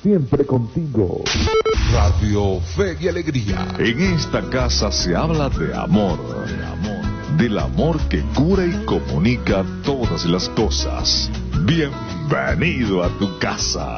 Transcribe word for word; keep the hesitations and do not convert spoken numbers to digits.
siempre contigo. Radio Fe y Alegría. En esta casa se habla de amor, de amor, del amor que cura y comunica todas las cosas. Bienvenido a tu casa.